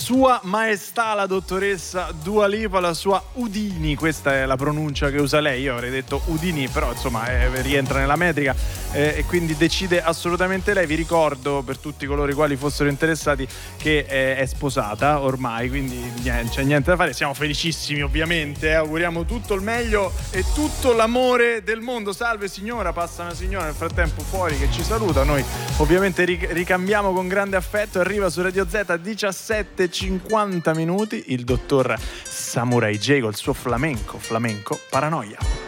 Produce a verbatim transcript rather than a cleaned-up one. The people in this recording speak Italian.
Sua Maestà la dottoressa Dua Lipa, la sua Udini, questa è la pronuncia che usa lei, io avrei detto Udini, però insomma eh, rientra nella metrica eh, e quindi decide assolutamente lei. Vi ricordo, per tutti coloro i quali fossero interessati, che eh, è sposata ormai, quindi niente, c'è niente da fare, siamo felicissimi ovviamente, eh, auguriamo tutto il meglio e tutto l'amore del mondo. Salve signora, passa una signora nel frattempo fuori che ci saluta, noi ovviamente ric- ricambiamo con grande affetto. Arriva su Radio Z diciassette e cinquanta minuti il dottor Samurai J col suo flamenco, flamenco Paranoia.